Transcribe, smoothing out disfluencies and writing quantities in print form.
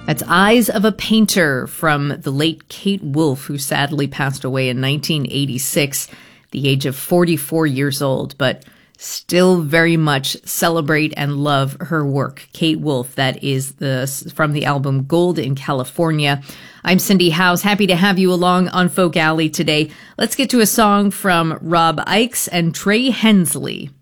That's Eyes of a Painter from the late Kate Wolf, who sadly passed away in 1986, the age of 44 years old, but still very much celebrate and love her work. Kate Wolf, that is from the album Gold in California. I'm Cindy House, happy to have you along on Folk Alley today. Let's get to a song from Rob Ickes and Trey Hensley.